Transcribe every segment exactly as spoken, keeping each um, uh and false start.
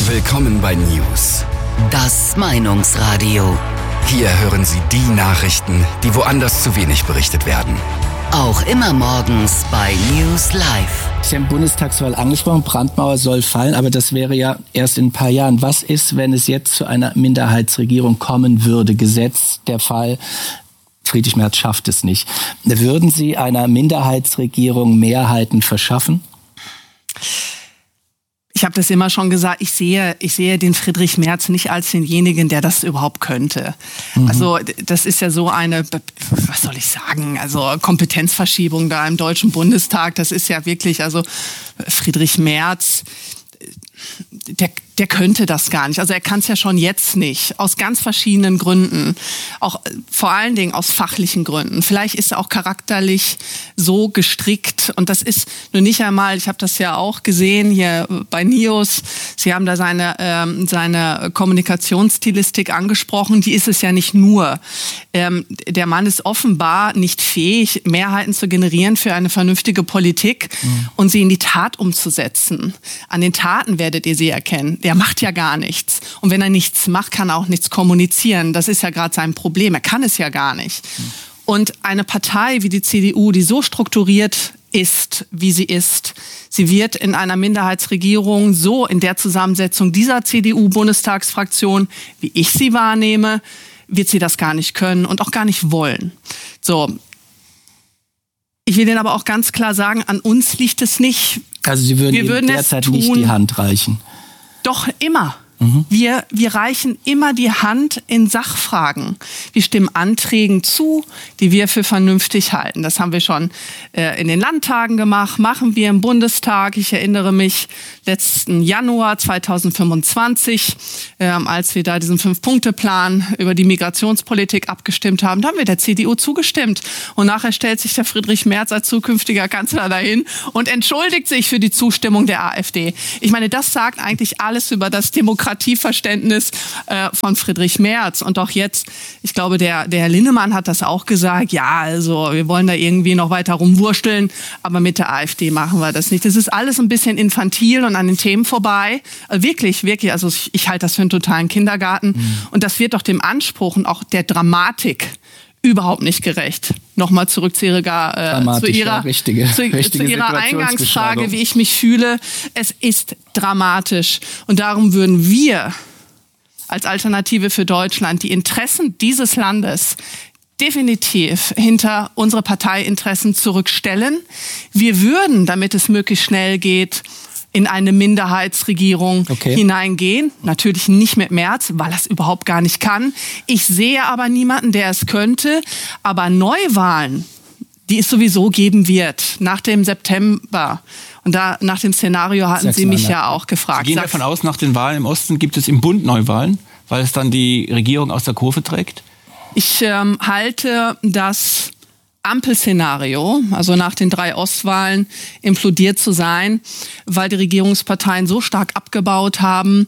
Willkommen bei News. Das Meinungsradio. Hier hören Sie die Nachrichten, die woanders zu wenig berichtet werden. Auch immer morgens bei News Live. Sie haben Bundestagswahl angesprochen, Brandmauer soll fallen, aber das wäre ja erst in ein paar Jahren. Was ist, wenn es jetzt zu einer Minderheitsregierung kommen würde? Gesetz, der Fall, Friedrich Merz schafft es nicht. Würden Sie einer Minderheitsregierung Mehrheiten verschaffen? Ich habe das immer schon gesagt, ich sehe, ich sehe den Friedrich Merz nicht als denjenigen, der das überhaupt könnte. Mhm. Also das ist ja so eine, was soll ich sagen, also Kompetenzverschiebung da im Deutschen Bundestag. Das ist ja wirklich, also Friedrich Merz, der, der könnte das gar nicht. Also er kann es ja schon jetzt nicht, aus ganz verschiedenen Gründen. Auch vor allen Dingen aus fachlichen Gründen. Vielleicht ist er auch charakterlich so gestrickt. Und das ist nur nicht einmal, ich habe das ja auch gesehen hier bei Nios, Sie haben da seine, ähm, seine Kommunikationsstilistik angesprochen, die ist es ja nicht nur. Ähm, der Mann ist offenbar nicht fähig, Mehrheiten zu generieren für eine vernünftige Politik mhm. und sie in die Tat umzusetzen. An den Taten werdet ihr sie erkennen. Der macht ja gar nichts. Und wenn er nichts macht, kann er auch nichts kommunizieren. Das ist ja gerade sein Problem. Er kann es ja gar nicht. Mhm. Und eine Partei wie die C D U, die so strukturiert ist, wie sie ist, sie wird in einer Minderheitsregierung so in der Zusammensetzung dieser C D U-Bundestagsfraktion, wie ich sie wahrnehme, wird sie das gar nicht können und auch gar nicht wollen. So. Ich will Ihnen aber auch ganz klar sagen, an uns liegt es nicht. Also Sie würden, würden derzeit nicht die Hand reichen? Doch, immer. Mhm. Wir, wir reichen immer die Hand in Sachfragen. Wir stimmen Anträgen zu, die wir für vernünftig halten. Das haben wir schon äh, in den Landtagen gemacht, machen wir im Bundestag. Ich erinnere mich, letzten Januar zweitausendfünfundzwanzig, äh, als wir da diesen Fünf-Punkte-Plan über die Migrationspolitik abgestimmt haben, da haben wir der C D U zugestimmt. Und nachher stellt sich der Friedrich Merz als zukünftiger Kanzler dahin und entschuldigt sich für die Zustimmung der AfD. Ich meine, das sagt eigentlich alles über das Demokratie Demokratieverständnis äh, von Friedrich Merz. Und auch jetzt, ich glaube, der, der Herr Linnemann hat das auch gesagt, ja, also wir wollen da irgendwie noch weiter rumwursteln, aber mit der AfD machen wir das nicht. Das ist alles ein bisschen infantil und an den Themen vorbei. Also wirklich, wirklich, also ich, ich halte das für einen totalen Kindergarten. Mhm. Und das wird doch dem Anspruch und auch der Dramatik überhaupt nicht gerecht. Nochmal zurück zu ihrer, äh, zu ihrer, ja, richtige, zu, richtige zu ihrer Eingangsfrage, wie ich mich fühle. Es ist dramatisch. Und darum würden wir als Alternative für Deutschland die Interessen dieses Landes definitiv hinter unsere Parteiinteressen zurückstellen. Wir würden, damit es möglichst schnell geht, in eine Minderheitsregierung okay. hineingehen. Natürlich nicht mit Merz, weil er es überhaupt gar nicht kann. Ich sehe aber niemanden, der es könnte. Aber Neuwahlen, die es sowieso geben wird, nach dem September. Und da nach dem Szenario hatten Sie mich ja auch gefragt. Sie gehen davon aus, nach den Wahlen im Osten gibt es im Bund Neuwahlen, weil es dann die Regierung aus der Kurve trägt? Ich ähm, halte das Ampelszenario, also nach den drei Ostwahlen implodiert zu sein, weil die Regierungsparteien so stark abgebaut haben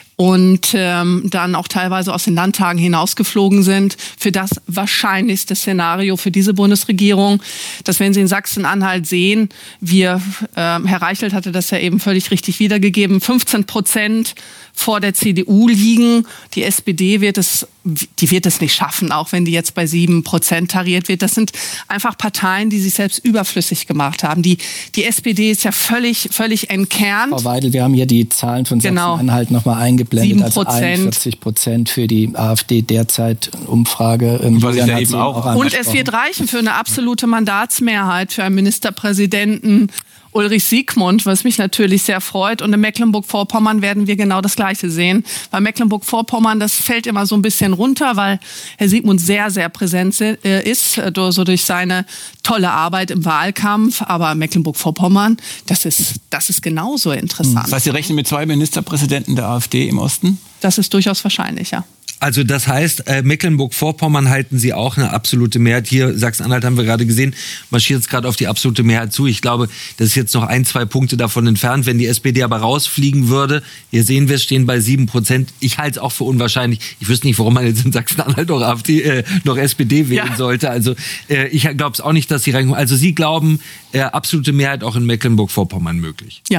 und ähm, dann auch teilweise aus den Landtagen hinausgeflogen sind, für das wahrscheinlichste Szenario für diese Bundesregierung, dass wenn Sie in Sachsen-Anhalt sehen, wir, äh, Herr Reichelt hatte das ja eben völlig richtig wiedergegeben, fünfzehn Prozent vor der C D U liegen. Die S P D wird es, die wird es nicht schaffen, auch wenn die jetzt bei sieben Prozent tariert wird. Das sind einfach Parteien, die sich selbst überflüssig gemacht haben. Die, die S P D ist ja völlig, völlig entkernt. Frau Weidel, wir haben hier die Zahlen von Sachsen-Anhalt genau. nochmal eingeblendet. Also einundvierzig Prozent für die AfD derzeit Umfrage. Was ich ja eben auch, auch Und es wird reichen für eine absolute Mandatsmehrheit für einen Ministerpräsidenten Ulrich Siegmund, was mich natürlich sehr freut. Und in Mecklenburg-Vorpommern werden wir genau das Gleiche sehen. Bei Mecklenburg-Vorpommern, das fällt immer so ein bisschen runter, weil Herr Siegmund sehr, sehr präsent ist, so durch seine tolle Arbeit im Wahlkampf. Aber Mecklenburg-Vorpommern, das ist, das ist genauso interessant. Das heißt, Sie rechnen mit zwei Ministerpräsidenten der AfD im Osten? Das ist durchaus wahrscheinlich, ja. Also das heißt, äh, Mecklenburg-Vorpommern halten Sie auch eine absolute Mehrheit. Hier, Sachsen-Anhalt haben wir gerade gesehen, marschiert es gerade auf die absolute Mehrheit zu. Ich glaube, das ist jetzt noch ein, zwei Punkte davon entfernt. Wenn die S P D aber rausfliegen würde, hier sehen wir, stehen bei sieben Prozent. Ich halte es auch für unwahrscheinlich. Ich wüsste nicht, warum man jetzt in Sachsen-Anhalt noch, AfD, äh, noch S P D wählen ja. sollte. Also äh, ich glaube es auch nicht, dass sie reinkommen. Also Sie glauben, äh, absolute Mehrheit auch in Mecklenburg-Vorpommern möglich? Ja.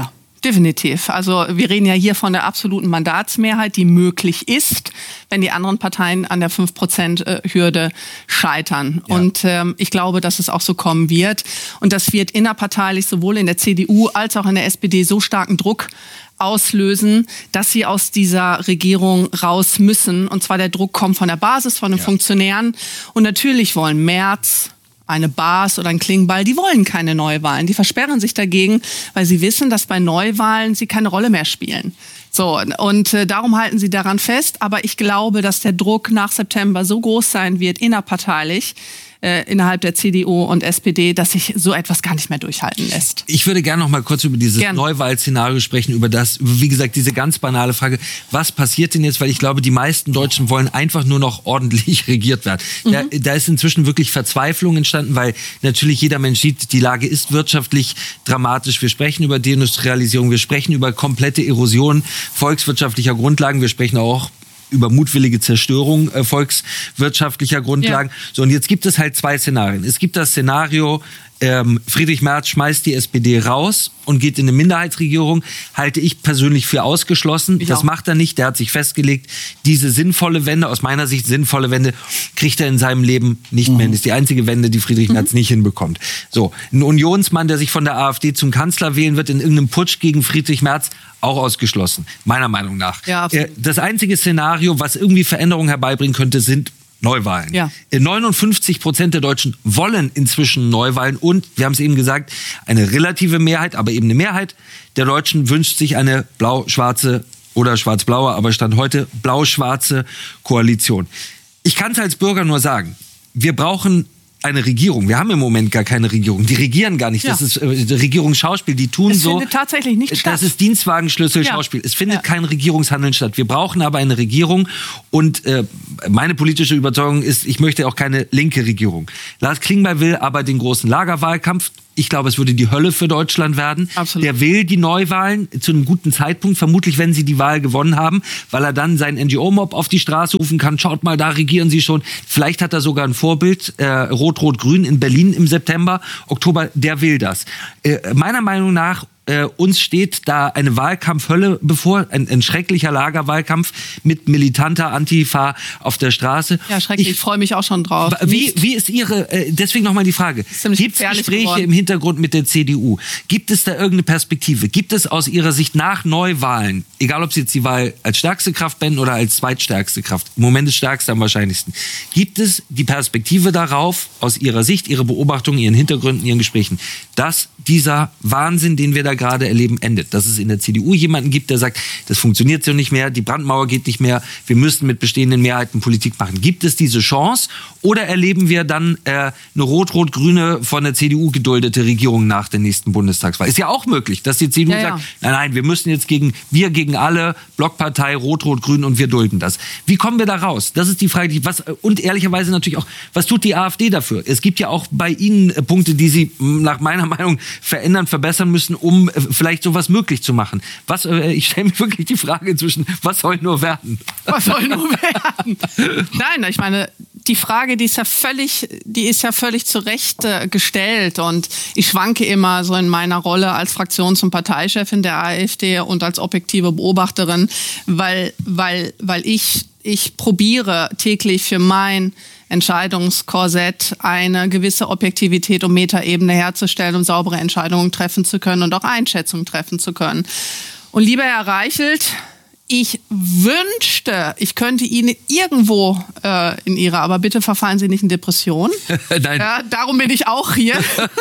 definitiv. Also wir reden ja hier von der absoluten Mandatsmehrheit, die möglich ist, wenn die anderen Parteien an der fünf Prozent Hürde scheitern. Ja. Und ähm, ich glaube, dass es auch so kommen wird. Und das wird innerparteilich sowohl in der C D U als auch in der S P D so starken Druck auslösen, dass sie aus dieser Regierung raus müssen. Und zwar der Druck kommt von der Basis, von den ja. Funktionären. Und natürlich wollen Merz, eine Baas oder ein Klingbeil, die wollen keine Neuwahlen. Die versperren sich dagegen, weil sie wissen, dass bei Neuwahlen sie keine Rolle mehr spielen. So, und äh, darum halten sie daran fest. Aber ich glaube, dass der Druck nach September so groß sein wird, innerparteilich, äh, innerhalb der C D U und S P D, dass sich so etwas gar nicht mehr durchhalten lässt. Ich würde gerne noch mal kurz über dieses Gern. Neuwahlszenario sprechen, über das, wie gesagt, diese ganz banale Frage, was passiert denn jetzt? Weil ich glaube, die meisten Deutschen wollen einfach nur noch ordentlich regiert werden. Mhm. Da, da ist inzwischen wirklich Verzweiflung entstanden, weil natürlich jeder Mensch sieht, die Lage ist wirtschaftlich dramatisch. Wir sprechen über Deindustrialisierung, wir sprechen über komplette Erosion volkswirtschaftlicher Grundlagen, wir sprechen auch über mutwillige Zerstörung äh, volkswirtschaftlicher Grundlagen. Ja. So, und jetzt gibt es halt zwei Szenarien. Es gibt das Szenario, ähm, Friedrich Merz schmeißt die S P D raus und geht in eine Minderheitsregierung, halte ich persönlich für ausgeschlossen. Ich das auch. Macht er nicht. Der hat sich festgelegt, diese sinnvolle Wende, aus meiner Sicht sinnvolle Wende, kriegt er in seinem Leben nicht mhm. mehr. Das ist die einzige Wende, die Friedrich Merz mhm. nicht hinbekommt. So, ein Unionsmann, der sich von der AfD zum Kanzler wählen wird, in irgendeinem Putsch gegen Friedrich Merz, auch ausgeschlossen, meiner Meinung nach. Ja, das einzige Szenario, was irgendwie Veränderungen herbeibringen könnte, sind Neuwahlen. Ja. neunundfünfzig Prozent der Deutschen wollen inzwischen Neuwahlen und, wir haben es eben gesagt, eine relative Mehrheit, aber eben eine Mehrheit der Deutschen wünscht sich eine blau-schwarze oder schwarz-blaue, aber Stand heute blau-schwarze Koalition. Ich kann es als Bürger nur sagen, wir brauchen eine Regierung. Wir haben im Moment gar keine Regierung. Die regieren gar nicht. Ja. Das ist äh, Regierungsschauspiel. Die tun es so. Es findet tatsächlich nicht statt. Das ist Dienstwagenschlüssel-Schauspiel. Ja. Es findet ja. kein Regierungshandeln statt. Wir brauchen aber eine Regierung. Und äh, meine politische Überzeugung ist, ich möchte auch keine linke Regierung. Lars Klingbeil will aber den großen Lagerwahlkampf. Ich glaube, es würde die Hölle für Deutschland werden. Absolut. Der will die Neuwahlen zu einem guten Zeitpunkt, vermutlich, wenn sie die Wahl gewonnen haben, weil er dann seinen N G O-Mob auf die Straße rufen kann. Schaut mal, da regieren sie schon. Vielleicht hat er sogar ein Vorbild, äh, Rot-Rot-Grün in Berlin im September, Oktober. Der will das. Äh, meiner Meinung nach, Äh, uns steht da eine Wahlkampfhölle bevor, ein, ein schrecklicher Lagerwahlkampf mit militanter Antifa auf der Straße. Ja, schrecklich, ich, ich freue mich auch schon drauf. Wie, wie ist Ihre, äh, deswegen nochmal die Frage, gibt es Gespräche geworden. im Hintergrund mit der C D U? Gibt es da irgendeine Perspektive? Gibt es aus Ihrer Sicht nach Neuwahlen, egal ob Sie jetzt die Wahl als stärkste Kraft benennen oder als zweitstärkste Kraft, im Moment ist stärkste am wahrscheinlichsten, gibt es die Perspektive darauf, aus Ihrer Sicht, Ihre Beobachtungen, Ihren Hintergründen, Ihren Gesprächen, dass dieser Wahnsinn, den wir da gerade erleben, endet. Dass es in der C D U jemanden gibt, der sagt, das funktioniert so nicht mehr, die Brandmauer geht nicht mehr, wir müssen mit bestehenden Mehrheiten Politik machen. Gibt es diese Chance oder erleben wir dann äh, eine rot-rot-grüne, von der C D U geduldete Regierung nach der nächsten Bundestagswahl? Ist ja auch möglich, dass die C D U ja, sagt, ja. nein, nein, wir müssen jetzt gegen, wir gegen alle, Blockpartei, rot-rot-grün und wir dulden das. Wie kommen wir da raus? Das ist die Frage, die, was, und ehrlicherweise natürlich auch, was tut die AfD dafür? Es gibt ja auch bei Ihnen äh, Punkte, die Sie nach meiner Meinung verändern, verbessern müssen, um vielleicht sowas möglich zu machen. Was, äh, ich stelle mir wirklich die Frage inzwischen, was soll nur werden? Was soll nur werden? Nein, ich meine, die Frage, die ist ja völlig, die ist ja völlig zu Recht äh, gestellt und ich schwanke immer so in meiner Rolle als Fraktions- und Parteichefin der AfD und als objektive Beobachterin, weil, weil, weil ich, ich probiere täglich für mein Entscheidungskorsett eine gewisse Objektivität und Metaebene herzustellen, um saubere Entscheidungen treffen zu können und auch Einschätzungen treffen zu können. Und lieber Herr Reichelt, ich wünschte, ich könnte Ihnen irgendwo äh, in Ihrer, aber bitte verfallen Sie nicht in Depression. Nein. Ja, darum bin ich auch hier.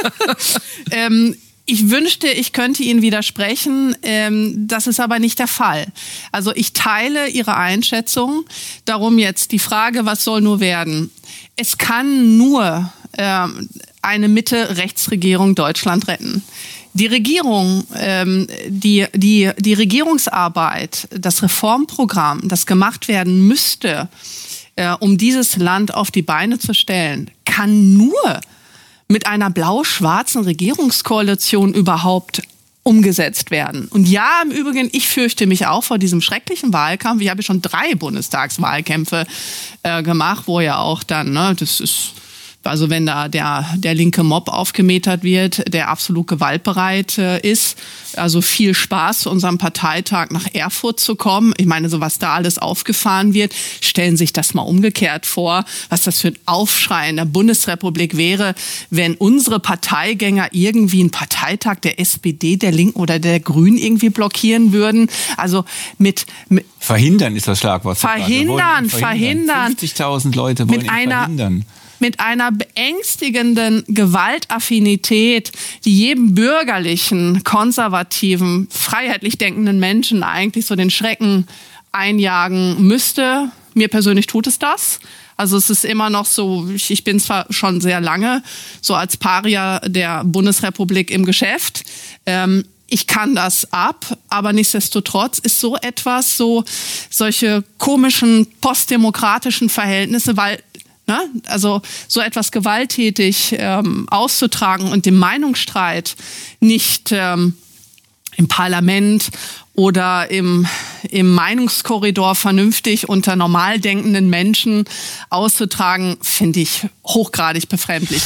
ähm, Ich wünschte, ich könnte Ihnen widersprechen, ähm, das ist aber nicht der Fall. Also ich teile Ihre Einschätzung, darum jetzt die Frage, was soll nur werden? Es kann nur ähm, eine Mitte-Rechts-Regierung Deutschland retten. Die Regierung, ähm, die, die, die Regierungsarbeit, das Reformprogramm, das gemacht werden müsste, äh, um dieses Land auf die Beine zu stellen, kann nur mit einer blau-schwarzen Regierungskoalition überhaupt umgesetzt werden. Und ja, im Übrigen, ich fürchte mich auch vor diesem schrecklichen Wahlkampf. Ich habe schon drei Bundestagswahlkämpfe äh, gemacht, wo ja auch dann, ne, das ist Also wenn da der, der linke Mob aufgemetert wird, der absolut gewaltbereit äh, ist. Also viel Spaß zu unserem Parteitag nach Erfurt zu kommen. Ich meine, so was da alles aufgefahren wird, stellen sich das mal umgekehrt vor, was das für ein Aufschrei in der Bundesrepublik wäre, wenn unsere Parteigänger irgendwie einen Parteitag der S P D, der Linken oder der Grünen irgendwie blockieren würden. Also mit, mit Verhindern ist das Schlagwort. Verhindern, verhindern. fünfzigtausend Leute wollen mit ihn einer, verhindern. Mit einer beängstigenden Gewaltaffinität, die jedem bürgerlichen, konservativen, freiheitlich denkenden Menschen eigentlich so den Schrecken einjagen müsste. Mir persönlich tut es das. Also es ist immer noch so, ich bin zwar schon sehr lange so als Paria der Bundesrepublik im Geschäft, ähm, ich kann das ab, aber nichtsdestotrotz ist so etwas, so solche komischen postdemokratischen Verhältnisse, weil ne, also so etwas gewalttätig ähm, auszutragen und den Meinungsstreit nicht ähm, im Parlament oder im, im Meinungskorridor vernünftig unter normal denkenden Menschen auszutragen, finde ich hochgradig befremdlich.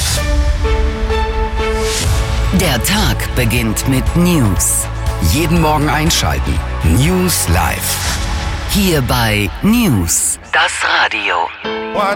Der Tag beginnt mit News. Jeden Morgen einschalten. News Live. Hier bei News, das Radio.